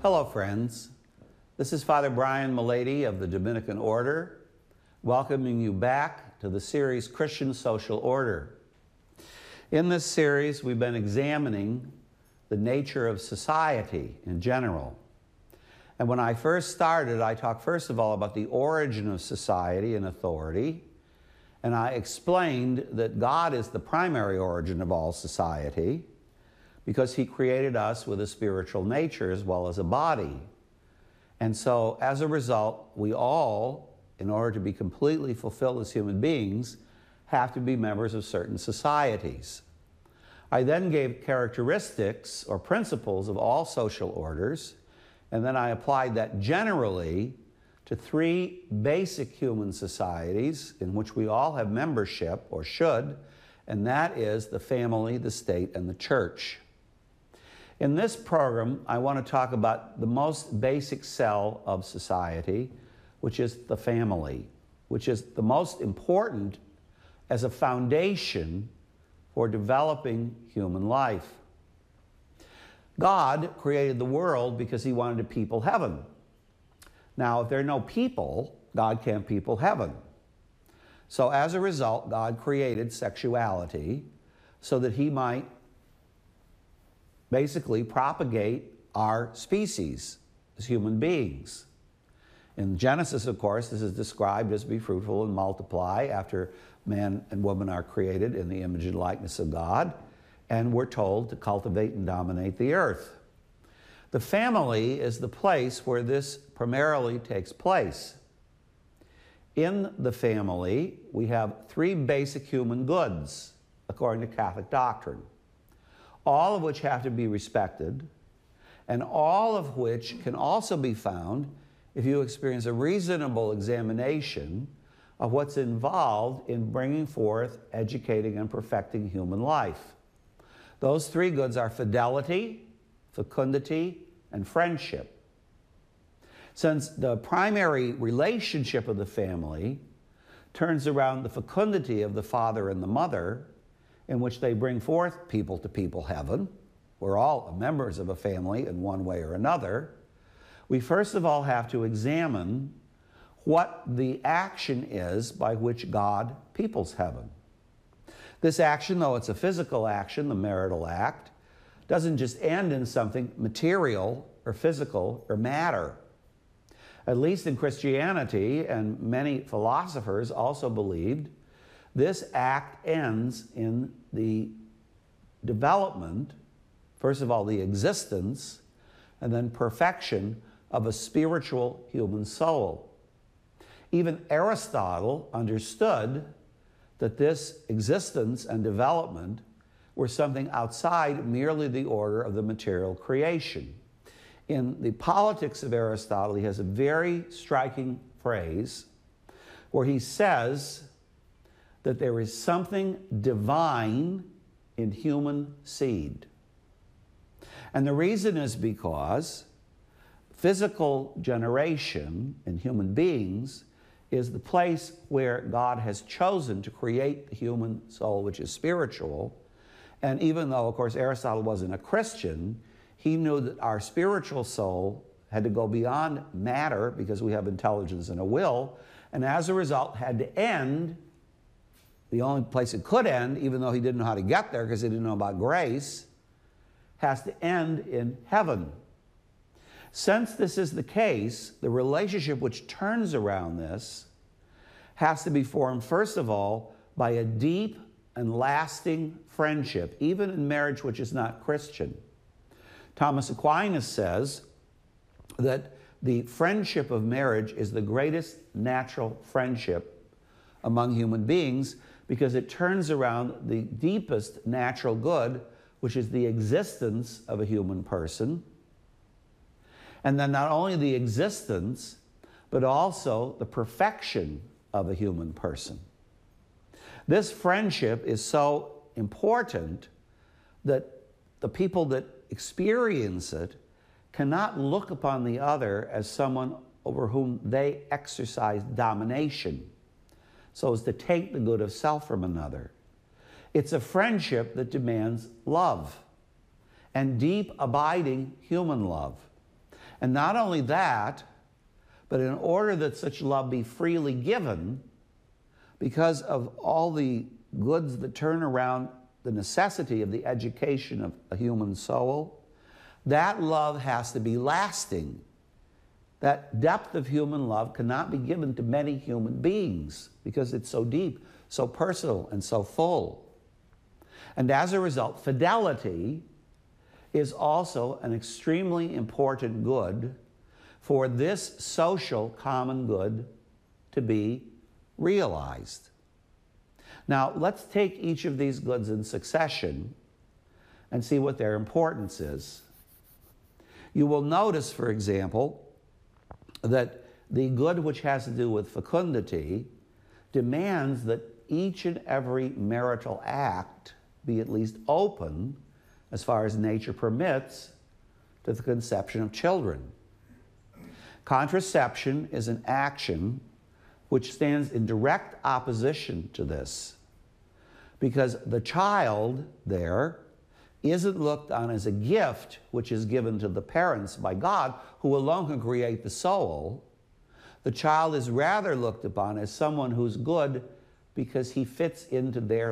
Hello, friends. This is Father Brian Milady of the Dominican Order, welcoming you back to the series Christian Social Order. In this series, we've been examining the nature of society in general. And when I first started, I talked first of all about the origin of society and authority, and I explained that God is the primary origin of all society because He created us with a spiritual nature as well as a body. And so, as a result, we all, in order to be completely fulfilled as human beings, have to be members of certain societies. I then gave characteristics or principles of all social orders, and then I applied that generally to three basic human societies in which we all have membership, or should, and that is the family, the state, and the church. In this program, I want to talk about the most basic cell of society, which is the family, which is the most important as a foundation for developing human life. God created the world because He wanted to people heaven. Now, if there are no people, God can't people heaven. So as a result, God created sexuality so that He might basically propagate our species as human beings. In Genesis, of course, this is described as be fruitful and multiply after man and woman are created in the image and likeness of God, and we're told to cultivate and dominate the earth. The family is the place where this primarily takes place. In the family, we have three basic human goods, according to Catholic doctrine, all of which have to be respected, and all of which can also be found if you experience a reasonable examination of what's involved in bringing forth, educating, and perfecting human life. Those three goods are fidelity, fecundity, and friendship. Since the primary relationship of the family turns around the fecundity of the father and the mother, in which they bring forth people to people heaven, we're all members of a family in one way or another, we first of all have to examine what the action is by which God peoples heaven. This action, though it's a physical action, the marital act, doesn't just end in something material or physical or matter. At least in Christianity, and many philosophers also believed, this act ends in the development, first of all, the existence, and then perfection of a spiritual human soul. Even Aristotle understood that this existence and development were something outside merely the order of the material creation. In the Politics of Aristotle, he has a very striking phrase where he says that there is something divine in human seed. And the reason is because physical generation in human beings is the place where God has chosen to create the human soul, which is spiritual. And even though, of course, Aristotle wasn't a Christian, he knew that our spiritual soul had to go beyond matter because we have intelligence and a will, and as a result had to end. The only place it could end, even though he didn't know how to get there because he didn't know about grace, has to end in heaven. Since this is the case, the relationship which turns around this has to be formed, first of all, by a deep and lasting friendship, even in marriage which is not Christian. Thomas Aquinas says that the friendship of marriage is the greatest natural friendship among human beings because it turns around the deepest natural good, which is the existence of a human person. And then not only the existence, but also the perfection of a human person. This friendship is so important that the people that experience it cannot look upon the other as someone over whom they exercise domination, so as to take the good of self from another. It's a friendship that demands love, and deep, abiding human love. And not only that, but in order that such love be freely given, because of all the goods that turn around the necessity of the education of a human soul, that love has to be lasting. That depth of human love cannot be given to many human beings because it's so deep, so personal, and so full. And as a result, fidelity is also an extremely important good for this social common good to be realized. Now, let's take each of these goods in succession and see what their importance is. You will notice, for example, that the good which has to do with fecundity demands that each and every marital act be at least open, as far as nature permits, to the conception of children. Contraception is an action which stands in direct opposition to this, because the child there isn't looked on as a gift which is given to the parents by God, who alone can create the soul. The child is rather looked upon as someone who's good because he fits into their